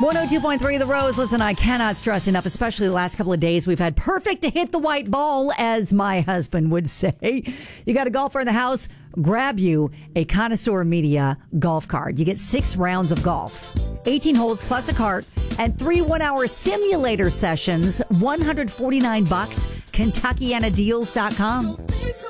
102.3 The Rose. Listen, I cannot stress enough, especially the last couple of days, we've had perfect to hit the white ball, as my husband would say. You got a golfer in the house, grab you a Connoisseur Media golf card. You get 6 rounds of golf, 18 holes plus a cart, and 3 one-hour simulator sessions, $149, KentuckyanaDeals.com.